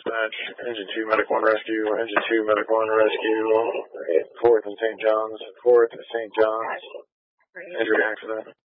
dispatch. Engine 2, Medic 1 rescue. Engine 2, Medic 1 rescue. 4th and St. John's. 4th and St. John's. Injury accident.